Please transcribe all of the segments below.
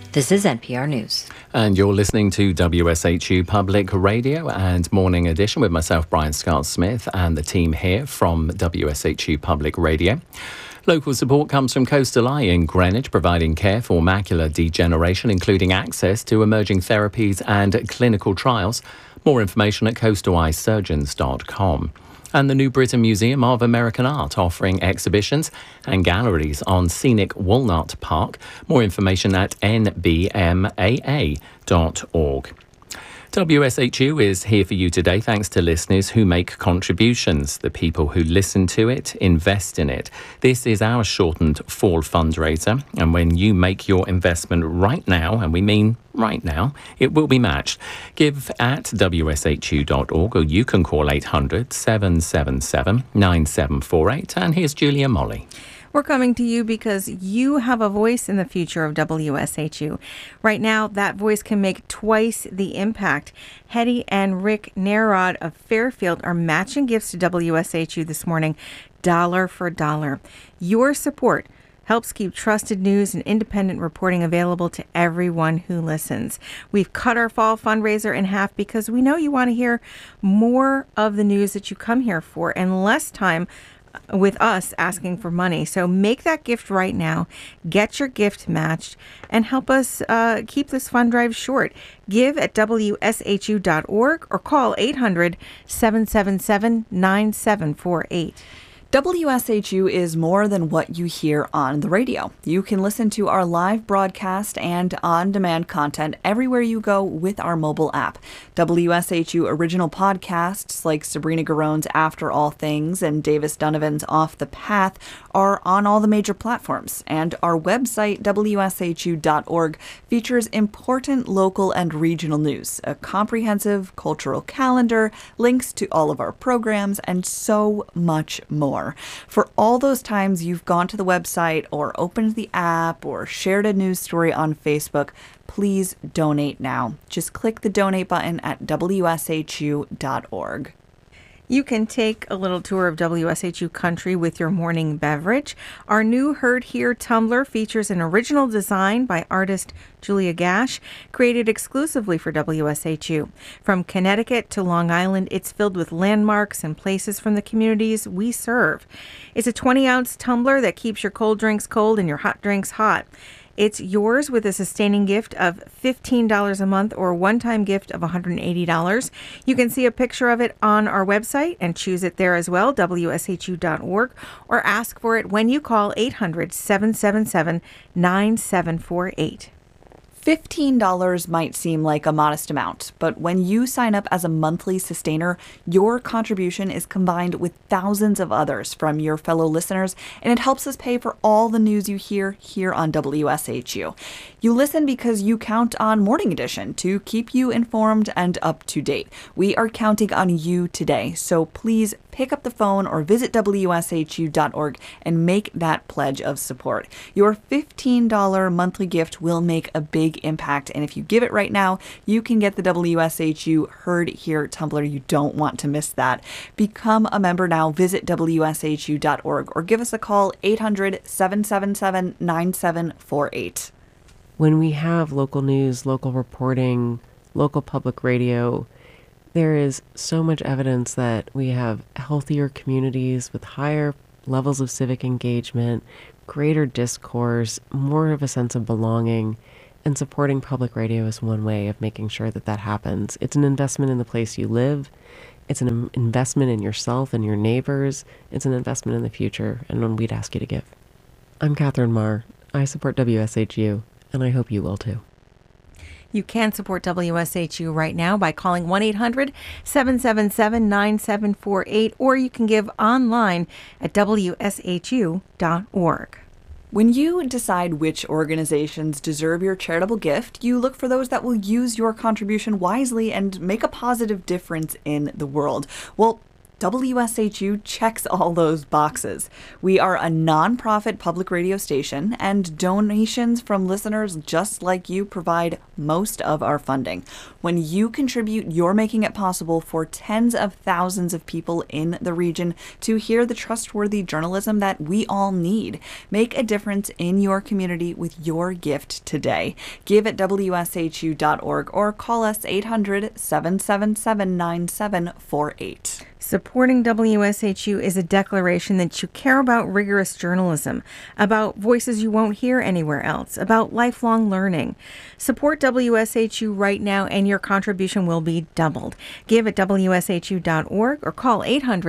This is NPR News. And you're listening to WSHU Public Radio and Morning Edition with myself, Brian Scott-Smith, and the team here from WSHU Public Radio. Local support comes from Coastal Eye in Greenwich, providing care for macular degeneration, including access to emerging therapies and clinical trials. More information at coastaleyesurgeons.com. And the New Britain Museum of American Art offering exhibitions and galleries on scenic Walnut Park. More information at nbmaa.org. WSHU is here for you today thanks to listeners who make contributions. The people who listen to it invest in it. This is our shortened fall fundraiser, and when you make your investment right now, and we mean right now, it will be matched. Give at wshu.org, or you can call 800-777-9748. And here's Julia Molly. We're coming to you because you have a voice in the future of WSHU. Right now, that voice can make twice the impact. Hetty and Rick Narod of Fairfield are matching gifts to WSHU this morning, dollar for dollar. Your support helps keep trusted news and independent reporting available to everyone who listens. We've cut our fall fundraiser in half because we know you want to hear more of the news that you come here for and less time with us asking for money. So make that gift right now, get your gift matched, and help us keep this fund drive short. Give at wshu.org or call 800-777-9748. WSHU is more than what you hear on the radio. You can listen to our live broadcast and on-demand content everywhere you go with our mobile app. WSHU original podcasts like Sabrina Garone's After All Things and Davis Donovan's Off the Path are on all the major platforms. And our website, wshu.org, features important local and regional news, a comprehensive cultural calendar, links to all of our programs, and so much more. For all those times you've gone to the website or opened the app or shared a news story on Facebook, please donate now. Just click the donate button at wshu.org. You can take a little tour of WSHU country with your morning beverage. Our new Heard Here tumbler features an original design by artist Julia Gash, created exclusively for WSHU. From Connecticut to Long Island, it's filled with landmarks and places from the communities we serve. It's a 20-ounce tumbler that keeps your cold drinks cold and your hot drinks hot. It's yours with a sustaining gift of $15 a month or a one-time gift of $180. You can see a picture of it on our website and choose it there as well, wshu.org, or ask for it when you call 800-777-9748. $15 might seem like a modest amount, but when you sign up as a monthly sustainer, your contribution is combined with thousands of others from your fellow listeners, and it helps us pay for all the news you hear here on WSHU. You listen because you count on Morning Edition to keep you informed and up to date. We are counting on you today, so please pick up the phone or visit wshu.org and make that pledge of support. Your $15 monthly gift will make a big impact, and if you give it right now, you can get the WSHU Heard Here tumbler. You don't want to miss that. Become a member now. Visit wshu.org or give us a call, 800-777-9748. When we have local news, local reporting, local public radio, there is so much evidence that we have healthier communities with higher levels of civic engagement, greater discourse, more of a sense of belonging, and supporting public radio is one way of making sure that that happens. It's an investment in the place you live. It's an investment in yourself and your neighbors. It's an investment in the future, and one we'd ask you to give. I'm Catherine Marr. I support WSHU, and I hope you will too. You can support WSHU right now by calling 1-800-777-9748, or you can give online at wshu.org. When you decide which organizations deserve your charitable gift, you look for those that will use your contribution wisely and make a positive difference in the world. Well, WSHU checks all those boxes. We are a nonprofit public radio station, and donations from listeners just like you provide most of our funding. When you contribute, you're making it possible for tens of thousands of people in the region to hear the trustworthy journalism that we all need. Make a difference in your community with your gift today. Give at WSHU.org or call us 800-777-9748. Supporting WSHU is a declaration that you care about rigorous journalism, about voices you won't hear anywhere else, about lifelong learning. Support WSHU right now and your contribution will be doubled. Give at WSHU.org or call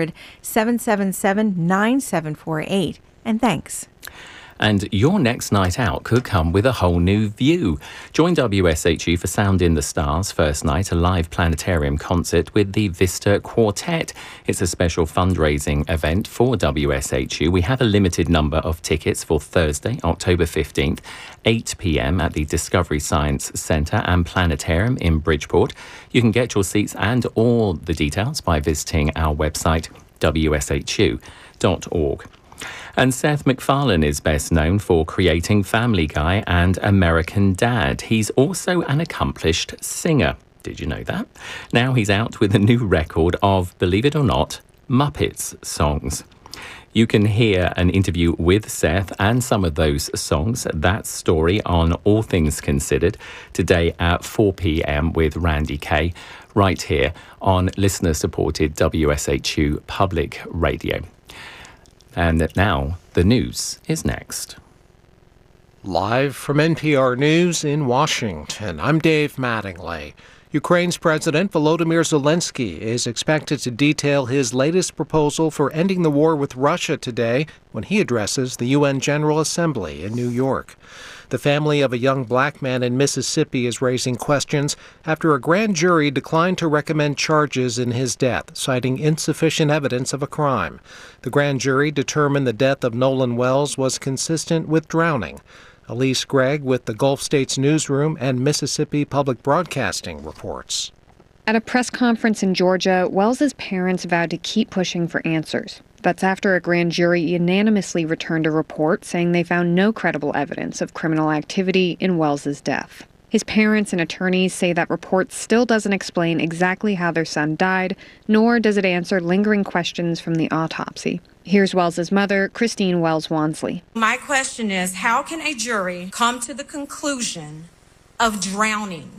800-777-9748. And thanks. And your next night out could come with a whole new view. Join WSHU for Sound in the Stars first night, a live planetarium concert with the Vista Quartet. It's a special fundraising event for WSHU. We have a limited number of tickets for Thursday, October 15th, 8 p.m. at the Discovery Science Centre and Planetarium in Bridgeport. You can get your seats and all the details by visiting our website, wshu.org. And Seth MacFarlane is best known for creating Family Guy and American Dad. He's also an accomplished singer. Did you know that? Now he's out with a new record of, believe it or not, Muppets songs. You can hear an interview with Seth and some of those songs, that story on All Things Considered, today at 4 p.m. with Randy Kay, right here on listener-supported WSHU Public Radio. And now, the news is next. Live from NPR News in Washington, I'm Dave Mattingly. Ukraine's President Volodymyr Zelensky is expected to detail his latest proposal for ending the war with Russia today when he addresses the UN General Assembly in New York. The family of a young black man in Mississippi is raising questions after a grand jury declined to recommend charges in his death, citing insufficient evidence of a crime. The grand jury determined the death of Nolan Wells was consistent with drowning. Elise Gregg with the Gulf States Newsroom and Mississippi Public Broadcasting reports. At a press conference in Georgia, Wells's parents vowed to keep pushing for answers. That's after a grand jury unanimously returned a report saying they found no credible evidence of criminal activity in Wells's death. His parents and attorneys say that report still doesn't explain exactly how their son died, nor does it answer lingering questions from the autopsy. Here's Wells's mother, Christine Wells Wansley. My question is, how can a jury come to the conclusion of drowning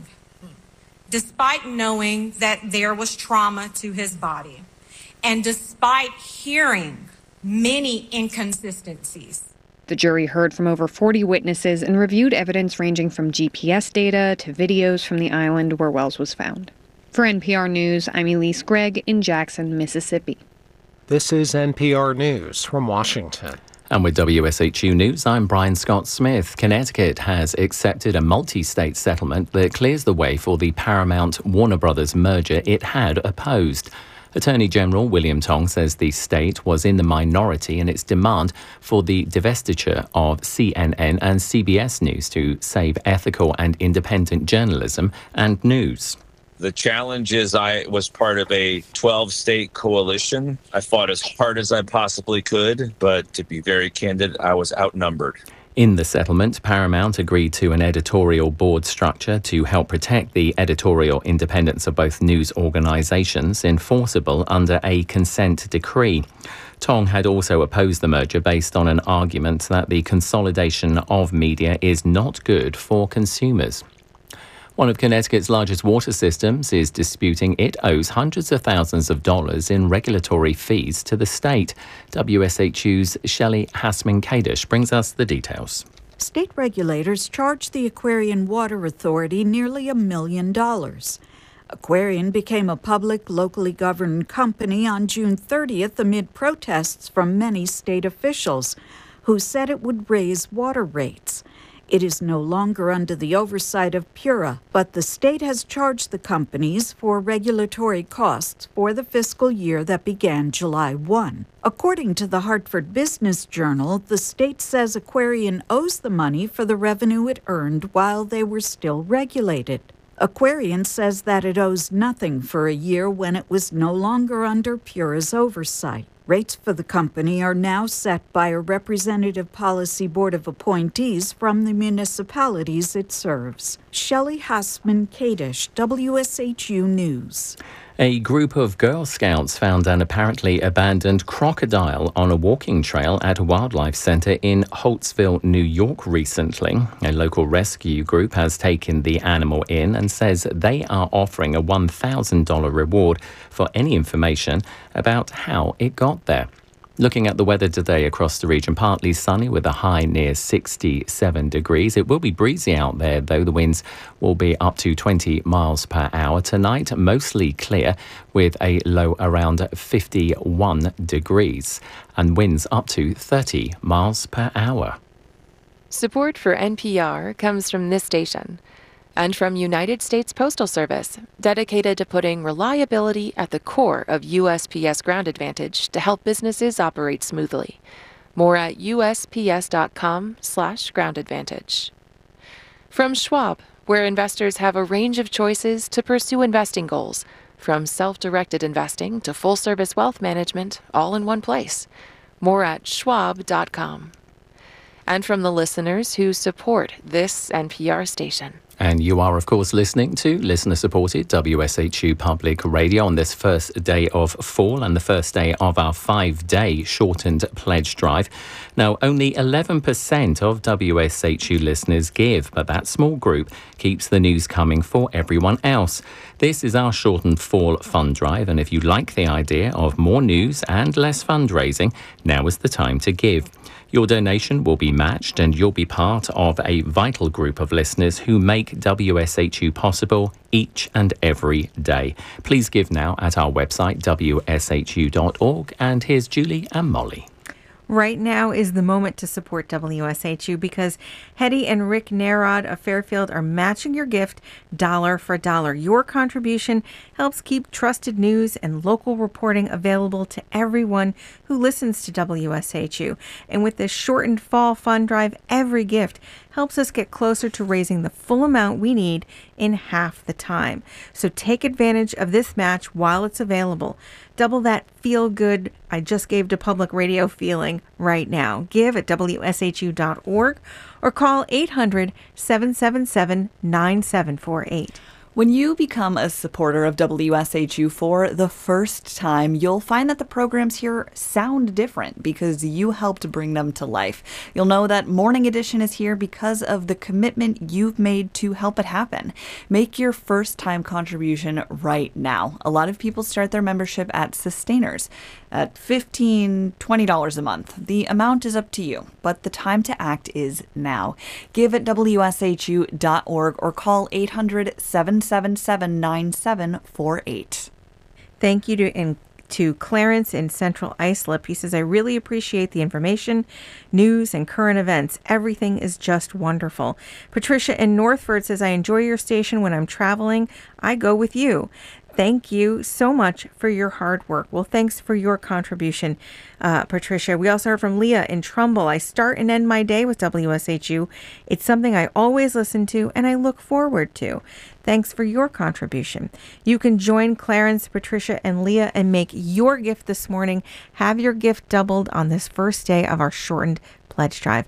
despite knowing that there was trauma to his body and despite hearing many inconsistencies? The jury heard from over 40 witnesses and reviewed evidence ranging from GPS data to videos from the island where Wells was found. For NPR News, I'm Elise Gregg in Jackson, Mississippi. This is NPR News from Washington. And with WSHU News, I'm Brian Scott Smith. Connecticut has accepted a multi-state settlement that clears the way for the Paramount-Warner Brothers merger it had opposed. Attorney General William Tong says the state was in the minority in its demand for the divestiture of CNN and CBS News to save ethical and independent journalism and news. The challenge is I was part of a 12-state coalition. I fought as hard as I possibly could, but to be very candid, I was outnumbered. In the settlement, Paramount agreed to an editorial board structure to help protect the editorial independence of both news organizations, enforceable under a consent decree. Tong had also opposed the merger based on an argument that the consolidation of media is not good for consumers. One of Connecticut's largest water systems is disputing it owes hundreds of thousands of dollars in regulatory fees to the state. WSHU's Shelley Hasman-Kadish brings us the details. State regulators charged the Aquarian Water Authority nearly $1 million. Aquarian became a public, locally governed company on June 30th amid protests from many state officials who said it would raise water rates. It is no longer under the oversight of PURA, but the state has charged the companies for regulatory costs for the fiscal year that began July 1. According to the Hartford Business Journal, the state says Aquarian owes the money for the revenue it earned while they were still regulated. Aquarian says that it owes nothing for a year when it was no longer under Pura's oversight. Rates for the company are now set by a representative policy board of appointees from the municipalities it serves. Shelley Hassman-Kadish, WSHU News. A group of Girl Scouts found an apparently abandoned crocodile on a walking trail at a wildlife centre in Holtsville, New York recently. A local rescue group has taken the animal in and says they are offering a $1,000 reward for any information about how it got there. Looking at the weather today across the region, partly sunny with a high near 67 degrees. It will be breezy out there, though. The winds will be up to 20 miles per hour. Tonight, mostly clear with a low around 51 degrees and winds up to 30 miles per hour. Support for NPR comes from this station and from United States Postal Service, dedicated to putting reliability at the core of USPS Ground Advantage to help businesses operate smoothly. More at usps.com/Ground Advantage. From Schwab, where investors have a range of choices to pursue investing goals, from self-directed investing to full-service wealth management, all in one place. More at schwab.com. And from the listeners who support this NPR station. And you are, of course, listening to listener-supported WSHU Public Radio on this first day of fall and the first day of our 5-day shortened pledge drive. Now, only 11% of WSHU listeners give, but that small group keeps the news coming for everyone else. This is our shortened fall fund drive, and if you like the idea of more news and less fundraising, now is the time to give. Your donation will be matched and you'll be part of a vital group of listeners who make WSHU possible each and every day. Please give now at our website, wshu.org. And here's Julie and Molly. Right now is the moment to support WSHU because Hetty and Rick Narod of Fairfield are matching your gift dollar for dollar. Your contribution helps keep trusted news and local reporting available to everyone who listens to WSHU. And with this shortened fall fund drive, every gift helps us get closer to raising the full amount we need in half the time. So take advantage of this match while it's available. Double that feel-good I just gave to public radio feeling right now. Give at WSHU.org or call 800-777-9748. When you become a supporter of WSHU for the first time, you'll find that the programs here sound different because you helped bring them to life. You'll know that Morning Edition is here because of the commitment you've made to help it happen. Make your first-time contribution right now. A lot of people start their membership at Sustainers at $15, $20 a month. The amount is up to you, but the time to act is now. Give at WSHU.org or call 800-777-9748. Thank you to Clarence in Central Islip. He says, I really appreciate the information, news, and current events. Everything is just wonderful. Patricia in Northford says, I enjoy your station when I'm traveling. I go with you. Thank you so much for your hard work. Well, thanks for your contribution, Patricia. We also heard from Leah in Trumbull. I start and end my day with WSHU. It's something I always listen to and I look forward to. Thanks for your contribution. You can join Clarence, Patricia, and Leah and make your gift this morning. Have your gift doubled on this first day of our shortened pledge drive.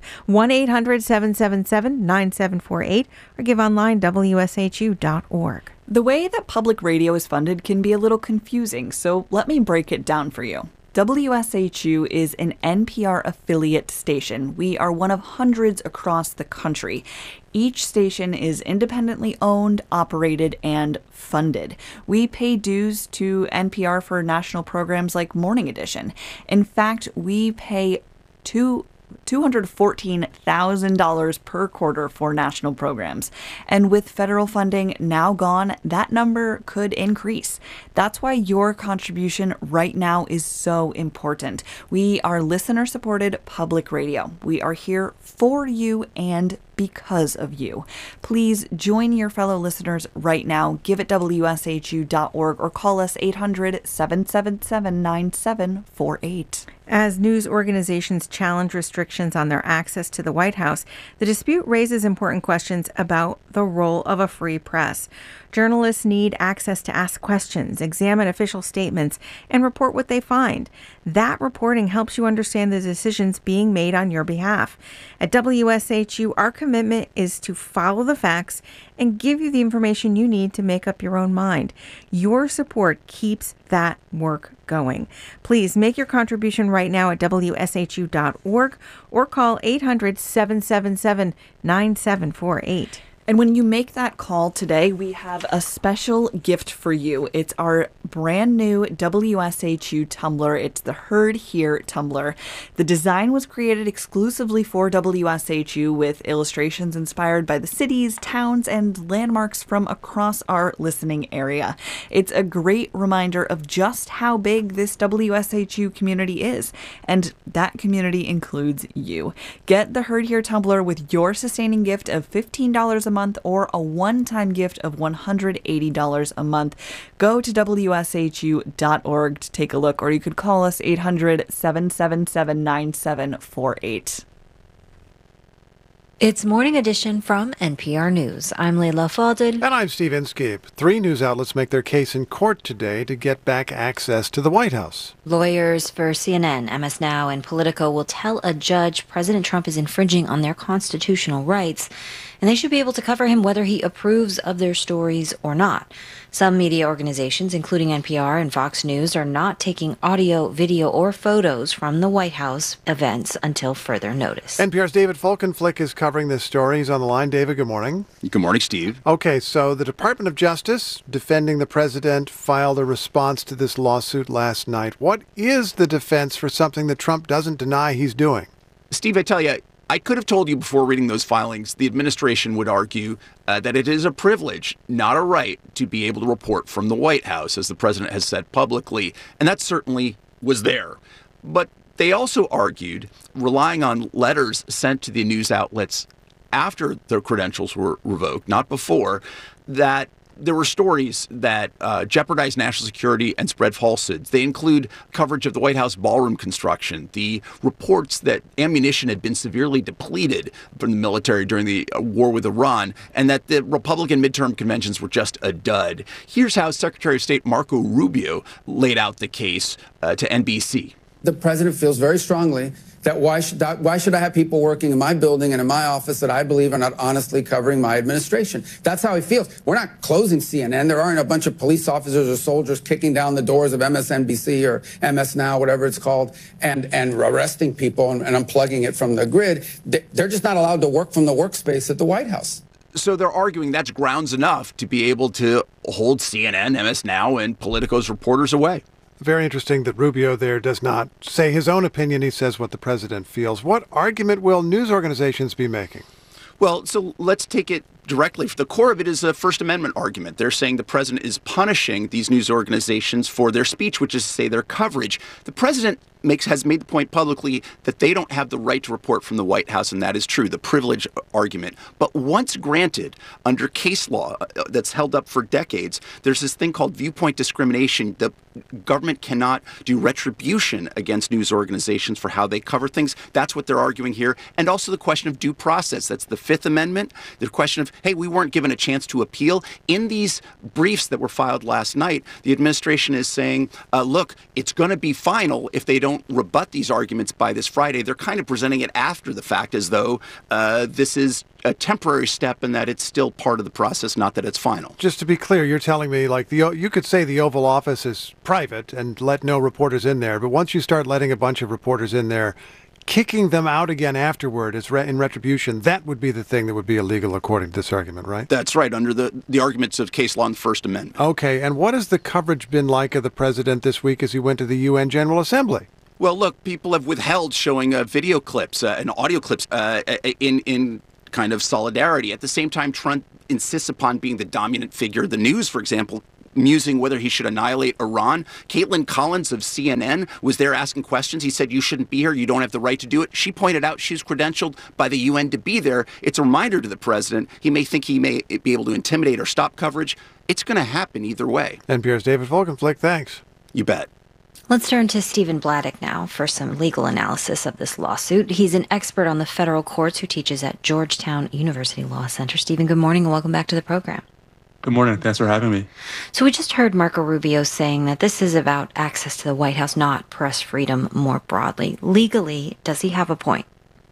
1-800-777-9748 or give online WSHU.org. The way that public radio is funded can be a little confusing, so let me break it down for you. WSHU is an NPR affiliate station. We are one of hundreds across the country. Each station is independently owned, operated, and funded. We pay dues to NPR for national programs like Morning Edition. In fact, we pay $214,000 per quarter for national programs. And with federal funding now gone, that number could increase. That's why your contribution right now is so important. We are listener-supported public radio. We are here for you and because of you. Please join your fellow listeners right now. Give at WSHU.org or call us 800-777-9748. As news organizations challenge restrictions on their access to the White House, the dispute raises important questions about the role of a free press. Journalists need access to ask questions, examine official statements, and report what they find. That reporting helps you understand the decisions being made on your behalf. At WSHU, our commitment is to follow the facts and give you the information you need to make up your own mind. Your support keeps that work going. Please make your contribution right now at WSHU.org or call 800-777-9748. And when you make that call today, we have a special gift for you. It's our brand new WSHU tumbler. It's the Heard Here tumbler. The design was created exclusively for WSHU with illustrations inspired by the cities, towns, and landmarks from across our listening area. It's a great reminder of just how big this WSHU community is, and that community includes you. Get the Heard Here tumbler with your sustaining gift of $15 a month or a one-time gift of $180 a month. Go to WSHU.org to take a look, or you could call us 800-777-9748. It's Morning Edition from NPR News. I'm Leila Fadel. And I'm Steve Inskeep. 3 news outlets make their case in court today to get back access to the White House. Lawyers for CNN, MS Now, and Politico will tell a judge President Trump is infringing on their constitutional rights, and they should be able to cover him whether he approves of their stories or not. Some media organizations, including NPR and Fox News, are not taking audio, video, or photos from the White House events until further notice. NPR's David Folkenflik is covering this story. He's on the line. David, good morning. Good morning, Steve. Okay, so the Department of Justice, defending the president, filed a response to this lawsuit last night. What is the defense for something that Trump doesn't deny he's doing? Steve, I tell you, I could have told you before reading those filings, the administration would argue that it is a privilege, not a right, to be able to report from the White House, as the president has said publicly. And that certainly was there. But they also argued, relying on letters sent to the news outlets after their credentials were revoked, not before, that there were stories that jeopardized national security and spread falsehoods. They include coverage of the White House ballroom construction, the reports that ammunition had been severely depleted from the military during the war with Iran, and that the Republican midterm conventions were just a dud. Here's how Secretary of State Marco Rubio laid out the case to NBC. The president feels very strongly that why should I have people working in my building and in my office that I believe are not honestly covering my administration? That's how he feels. We're not closing CNN. There aren't a bunch of police officers or soldiers kicking down the doors of MSNBC or MS Now, whatever it's called, and arresting people and unplugging it from the grid. They're just not allowed to work from the workspace at the White House. So they're arguing that's grounds enough to be able to hold CNN, MS Now, and Politico's reporters away. Very interesting that Rubio there does not say his own opinion. He says what the president feels. What argument will news organizations be making? Well, so let's take it directly. The core of it is a First Amendment argument. They're saying the president is punishing these news organizations for their speech, which is to say their coverage. The president has made the point publicly that they don't have the right to report from the White House, and that is true, the privilege argument. But once granted, under case law that's held up for decades, there's this thing called viewpoint discrimination. The government cannot do retribution against news organizations for how they cover things. That's what they're arguing here. And also the question of due process. That's the Fifth Amendment. The question of, hey, we weren't given a chance to appeal. In these briefs that were filed last night, the administration is saying, look, it's going to be final if they don't rebut these arguments by this Friday. They're kind of presenting it after the fact as though this is a temporary step and that it's still part of the process, not that it's final. Just to be clear, you're telling me like you could say the Oval Office is private and let no reporters in there, but once you start letting a bunch of reporters in there, kicking them out again afterward is in retribution, that would be the thing that would be illegal according to this argument, right? That's right, under the arguments of case law and the First Amendment. Okay, and what has the coverage been like of the president this week as he went to the UN General Assembly? Well, look, people have withheld showing video clips and audio clips in kind of solidarity. At the same time, Trump insists upon being the dominant figure. The news, for example, musing whether he should annihilate Iran. Caitlin Collins of CNN was there asking questions. He said, you shouldn't be here. You don't have the right to do it. She pointed out she's credentialed by the UN to be there. It's a reminder to the president. He may think he may be able to intimidate or stop coverage. It's going to happen either way. NPR's David Folkenflik, thanks. You bet. Let's turn to Stephen Bladdock now for some legal analysis of this lawsuit. He's an expert on the federal courts who teaches at Georgetown University Law Center. Stephen, good morning and welcome back to the program. Good morning. Thanks for having me. So we just heard Marco Rubio saying that this is about access to the White House, not press freedom more broadly. Legally, does he have a point?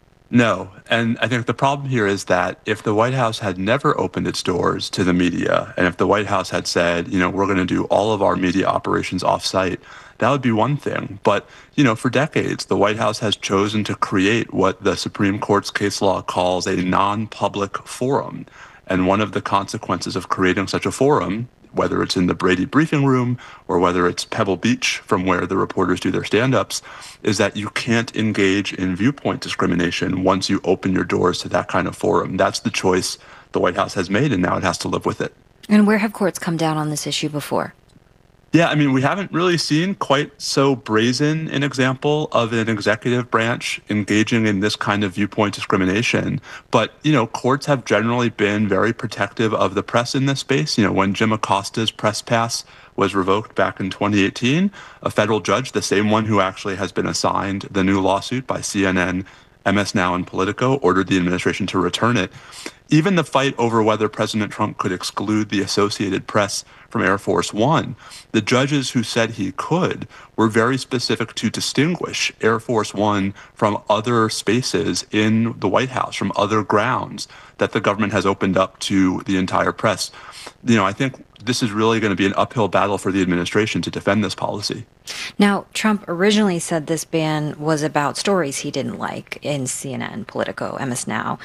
No. And I think the problem here is that if the White House had never opened its doors to the media, and if the White House had said, we're going to do all of our media operations off-site, that would be one thing. But, for decades, the White House has chosen to create what the Supreme Court's case law calls a non-public forum. And one of the consequences of creating such a forum, whether it's in the Brady briefing room or whether it's Pebble Beach from where the reporters do their stand-ups, is that you can't engage in viewpoint discrimination once you open your doors to that kind of forum. That's the choice the White House has made, and now it has to live with it. And where have courts come down on this issue before? Yeah, we haven't really seen quite so brazen an example of an executive branch engaging in this kind of viewpoint discrimination. But, courts have generally been very protective of the press in this space. When Jim Acosta's press pass was revoked back in 2018, a federal judge, the same one who actually has been assigned the new lawsuit by CNN, MS Now, and Politico, ordered the administration to return it. Even the fight over whether President Trump could exclude the Associated Press from Air Force One, the judges who said he could were very specific to distinguish Air Force One from other spaces in the White House, from other grounds that the government has opened up to the entire press. I think this is really going to be an uphill battle for the administration to defend this policy. Now, Trump originally said this ban was about stories he didn't like in CNN, Politico, MS Now,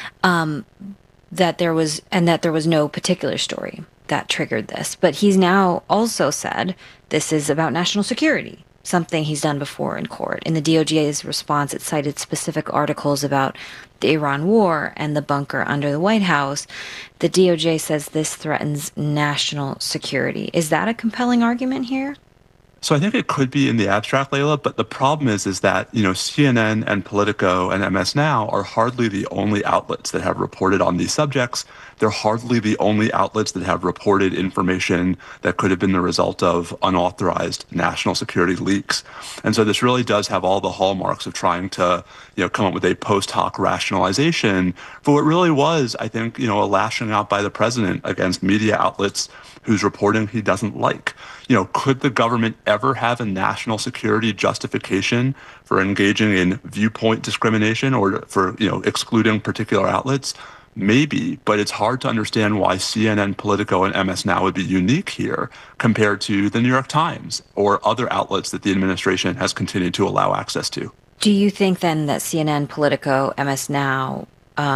that there was no particular story that triggered this. But he's now also said this is about national security, something he's done before in court. In the DOJ's response, it cited specific articles about the Iran war and the bunker under the White House. The DOJ says this threatens national security. Is that a compelling argument here? So I think it could be in the abstract, Layla, but the problem is that, CNN and Politico and MS Now are hardly the only outlets that have reported on these subjects. They're hardly the only outlets that have reported information that could have been the result of unauthorized national security leaks. And so this really does have all the hallmarks of trying to, come up with a post hoc rationalization for what really was, I think, a lashing out by the president against media outlets whose reporting he doesn't like. Could the government ever have a national security justification for engaging in viewpoint discrimination or for, excluding particular outlets? Maybe, but it's hard to understand why CNN, Politico, and MS Now would be unique here compared to the New York Times or other outlets that the administration has continued to allow access to. Do you think then that CNN, Politico, MS Now,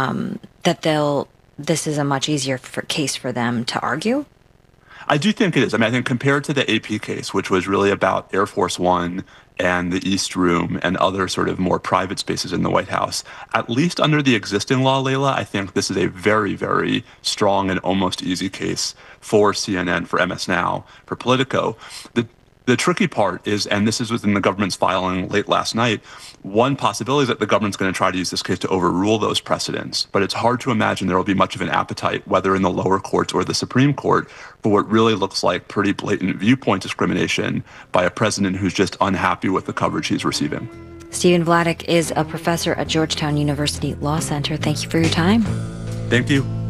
this is a much easier case for them to argue? I do think it is. I think compared to the AP case, which was really about Air Force One and the East Room and other sort of more private spaces in the White House, at least under the existing law, Layla, I think this is a very, very strong and almost easy case for CNN, for MS Now, for Politico. The tricky part is, and this is within the government's filing late last night, one possibility is that the government's going to try to use this case to overrule those precedents. But it's hard to imagine there will be much of an appetite, whether in the lower courts or the Supreme Court, for what really looks like pretty blatant viewpoint discrimination by a president who's just unhappy with the coverage he's receiving. Stephen Bladdock is a professor at Georgetown University Law Center. Thank you for your time. Thank you.